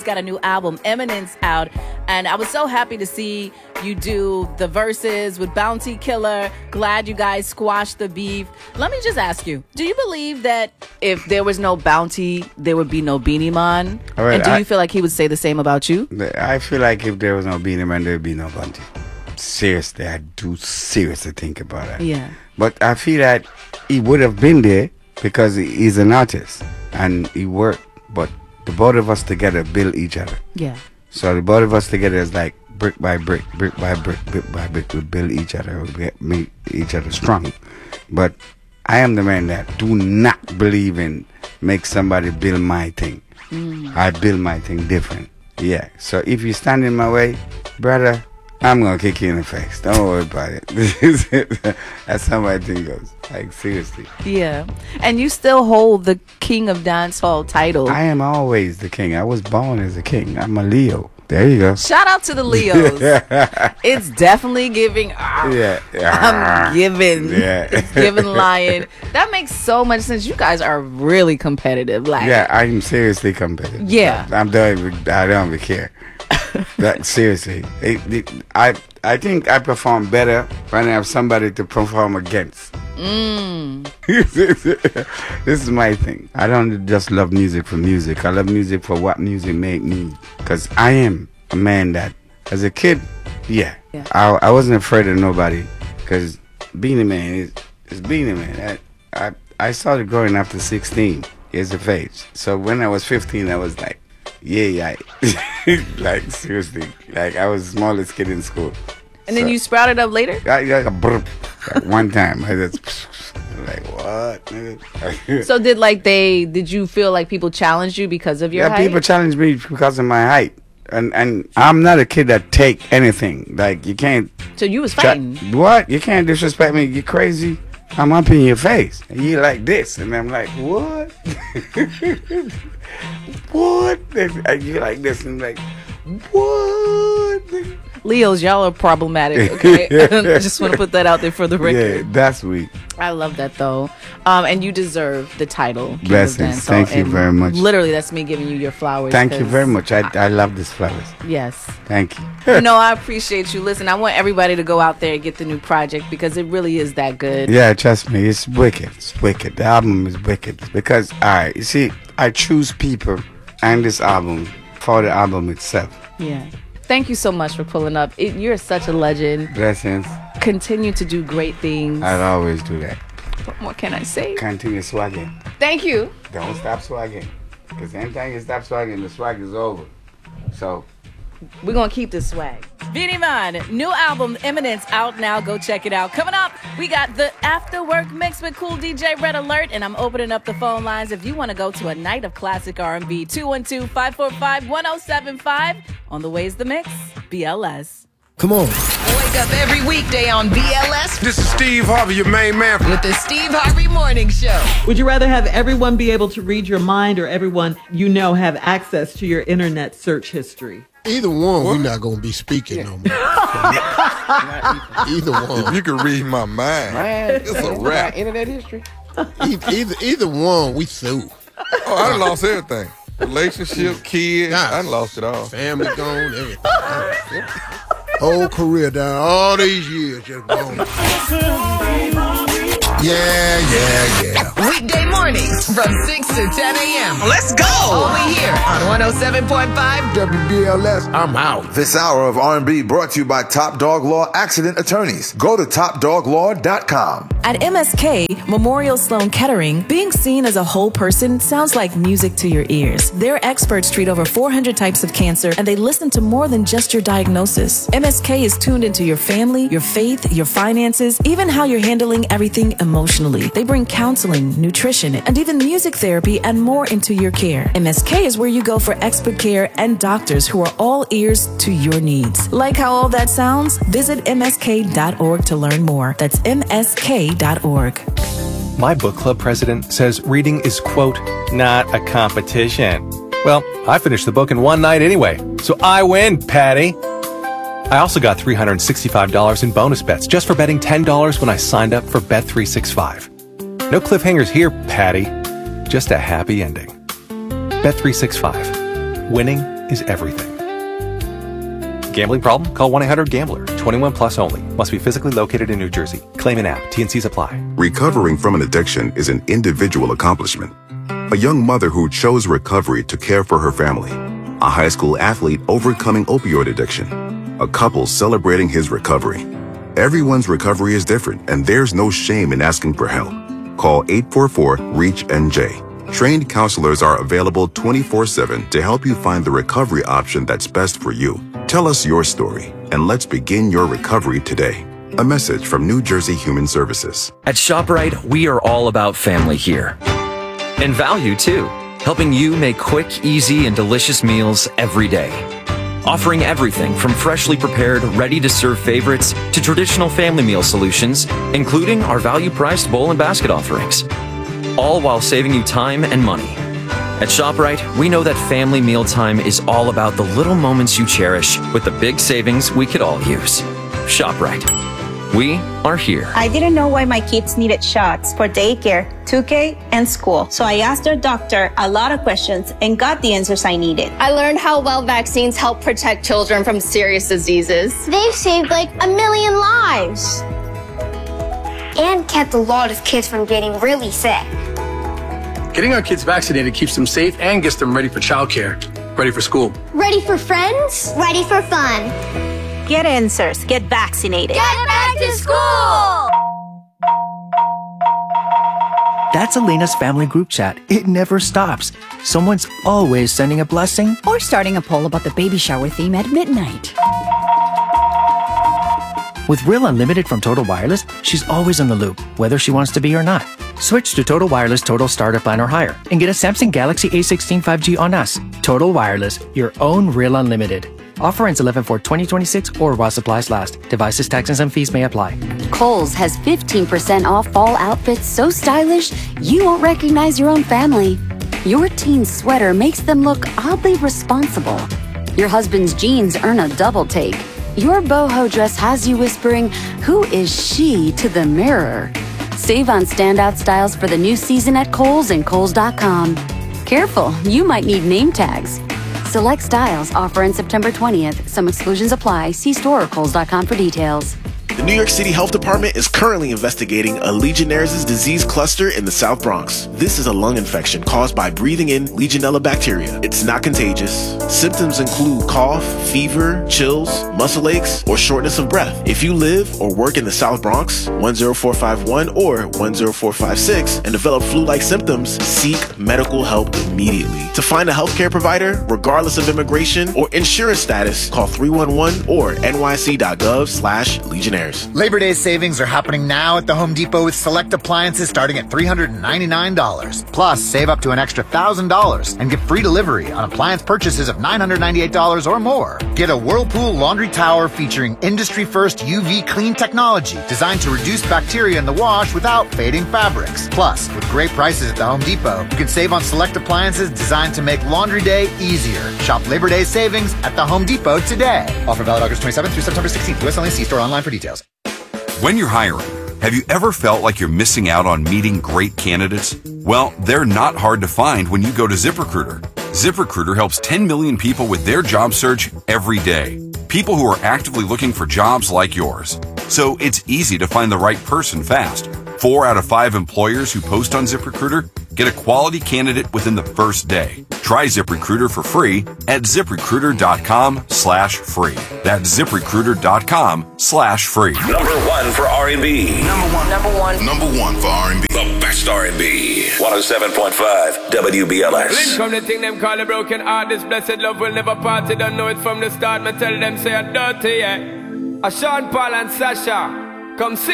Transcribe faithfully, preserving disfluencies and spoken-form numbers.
got a new album, Eminence, out, and I was so happy to see you do the verses with Bounty Killer. Glad you guys squashed the beef. Let me just ask you, do you believe that if there was no Bounty, there would be no Beanie Man? All right, and do I, you feel like he would say the same about you? I feel like if there was no Beanie Man, there would be no Bounty. Seriously, I do seriously think about that. Yeah. But I feel that he would have been there because he's an artist and he worked, but the both of us together build each other. Yeah. So the both of us together is like brick by brick, brick by brick, brick by brick. We build each other, we get, make each other strong. But I am the man that do not believe in make somebody build my thing. Mm. I build my thing different. Yeah. So if you stand in my way, brother, I'm gonna kick you in the face. Don't worry about it. That's how my thing goes. Like, seriously. Yeah. And you still hold the King of Dancehall title. I am always the king. I was born as a king. I'm a Leo. There you go. Shout out to the Leos. It's definitely giving. Uh, yeah. I'm giving. Yeah. It's giving lion. That makes so much sense. You guys are really competitive. Like. Yeah, I'm seriously competitive. Yeah. I'm don't. I don't even care. That seriously, it, it, I I think I perform better when I have somebody to perform against. Mm. This is my thing. I don't just love music for music. I love music for what music make me. Because I am a man that, as a kid, yeah, yeah. I I wasn't afraid of nobody. Because being a man is is being a man. I, I I started growing after sixteen years of age. So when I was fifteen, I was like. Yeah, yeah. Like, seriously. Like, I was the smallest kid in school. And then so, you sprouted up later? I, like, a burp. Like, one time. I just, like, what? So, did, like, they, did you feel like people challenged you because of your yeah, height? Yeah, people challenged me because of my height. And and I'm not a kid that take anything. Like, you can't. So, you was fighting? Tra- what? You can't disrespect me. You crazy? I'm up in your face. And you like this. And I'm like, what? What? And you like this and like, what? Leos, y'all are problematic, okay? I just want to put that out there for the record. Yeah, that's weak. I love that, though. Um, and you deserve the title. Blessings. Thank you very much. Literally, that's me giving you your flowers. Thank you very much. I, I love these flowers. Yes. Thank you. No, I appreciate you. Listen, I want everybody to go out there and get the new project because it really is that good. Yeah, trust me. It's wicked. It's wicked. The album is wicked. Because, all right, you see, I choose people and this album for the album itself. Yeah. Thank you so much for pulling up. It, you're such a legend. Blessings. Continue to do great things. I'll always do that. What more can I say? Continue swagging. Thank you. Don't stop swagging. Because anytime you stop swagging, the swag is over. So... we're going to keep this swag. Beanie Man, new album, Eminence, out now. Go check it out. Coming up, we got the After Work Mix with Cool D J Red Alert, and I'm opening up the phone lines if you want to go to a night of classic R and B. two one two, five four five, one oh seven five. On the Way's the Mix, B L S. Come on. Wake up every weekday on B L S. This is Steve Harvey, your main man. With the Steve Harvey Morning Show. Would you rather have everyone be able to read your mind or everyone you know have access to your internet search history? Either one, we're not going to be speaking yeah. no more. Either one. If you can read my mind, man, it's a wrap. Internet history. Either, either, either one, we through. Oh, I done lost everything. Relationship, kids, nah, I done lost it all. Family gone, everything. Whole career down, all these years just gone. Yeah, yeah, yeah. Weekday mornings from six to ten a.m. Let's go! Only here on one oh seven point five W B L S. I'm out. This hour of R and B brought to you by Top Dog Law Accident Attorneys. Go to top dog law dot com. At M S K, Memorial Sloan Kettering, being seen as a whole person sounds like music to your ears. Their experts treat over four hundred types of cancer, and they listen to more than just your diagnosis. M S K is tuned into your family, your faith, your finances, even how you're handling everything emotionally. They bring counseling, nutrition, and even music therapy and more into your care. M S K is where you go for expert care and doctors who are all ears to your needs. Like how all that sounds? Visit M S K dot org to learn more. That's M S K dot org. My book club president says reading is, quote, not a competition. Well, I finished the book in one night anyway, so I win, Patty. I also got three hundred sixty-five dollars in bonus bets just for betting ten dollars when I signed up for Bet three sixty-five. No cliffhangers here, Patty. Just a happy ending. Bet three sixty-five. Winning is everything. Gambling problem? Call one eight hundred gambler. twenty-one plus only. Must be physically located in New Jersey. Claim an app. T and Cs apply. Recovering from an addiction is an individual accomplishment. A young mother who chose recovery to care for her family. A high school athlete overcoming opioid addiction. A couple celebrating his recovery. Everyone's recovery is different, and there's no shame in asking for help. Call eight four four, REACH N J. Trained counselors are available twenty-four seven to help you find the recovery option that's best for you. Tell us your story, and let's begin your recovery today. A message from New Jersey Human Services. At ShopRite, we are all about family here. And value, too. Helping you make quick, easy, and delicious meals every day. Offering everything from freshly prepared, ready-to-serve favorites to traditional family meal solutions, including our value-priced bowl and basket offerings. All while saving you time and money. At ShopRite, we know that family mealtime is all about the little moments you cherish with the big savings we could all use. ShopRite. We are here. I didn't know why my kids needed shots for daycare, two K, and school. So I asked their doctor a lot of questions and got the answers I needed. I learned how well vaccines help protect children from serious diseases. They've saved like a million lives. And kept a lot of kids from getting really sick. Getting our kids vaccinated keeps them safe and gets them ready for childcare, ready for school. Ready for friends? Ready for fun. Get answers. Get vaccinated. Get back to school! That's Elena's family group chat. It never stops. Someone's always sending a blessing or starting a poll about the baby shower theme at midnight. With Real Unlimited from Total Wireless, she's always in the loop, whether she wants to be or not. Switch to Total Wireless Total Starter Plan or higher and get a Samsung Galaxy A sixteen five G on us. Total Wireless, your own Real Unlimited. Offer ends eleven four twenty twenty-six or while supplies last. Devices, taxes, and fees may apply. Kohl's has fifteen percent off fall outfits so stylish you won't recognize your own family. Your teen's sweater makes them look oddly responsible. Your husband's jeans earn a double take. Your boho dress has you whispering, "Who is she?" to the mirror. Save on standout styles for the new season at Kohl's and Kohl's dot com. Careful, you might need name tags. Select styles offer on September twentieth. Some exclusions apply. See store or Kohl's dot com for details. The New York City Health Department is currently investigating a Legionnaires' disease cluster in the South Bronx. This is a lung infection caused by breathing in Legionella bacteria. It's not contagious. Symptoms include cough, fever, chills, muscle aches, or shortness of breath. If you live or work in the South Bronx, one zero four five one or one zero four five six, and develop flu-like symptoms, seek medical help immediately. To find a healthcare provider, regardless of immigration or insurance status, call three one one or N Y C dot gov slash Legionnaires. Labor Day savings are happening now at the Home Depot with select appliances starting at three hundred ninety-nine dollars. Plus, save up to an extra one thousand dollars and get free delivery on appliance purchases of nine hundred ninety-eight dollars or more. Get a Whirlpool laundry tower featuring industry-first U V clean technology designed to reduce bacteria in the wash without fading fabrics. Plus, with great prices at the Home Depot, you can save on select appliances designed to make laundry day easier. Shop Labor Day savings at the Home Depot today. Offer valid August twenty-seventh through September sixteenth. U S only. See store online for details. When you're hiring, have you ever felt like you're missing out on meeting great candidates? Well, they're not hard to find when you go to ZipRecruiter. ZipRecruiter helps ten million people with their job search every day. People who are actively looking for jobs like yours. So it's easy to find the right person fast. Four out of five employers who post on ZipRecruiter get a quality candidate within the first day. Try ZipRecruiter for free at ZipRecruiter.com slash free. That's ZipRecruiter.com slash free. Number one for R and B. Number one. Number one. Number one for R and B. The best R and B. one oh seven point five W B L S. Link from the thing them call a broken heart. This blessed love will never part. They don't know it from the start. Me tell them say I'm dirty, yeah. A Sean Paul and Sasha. Come see.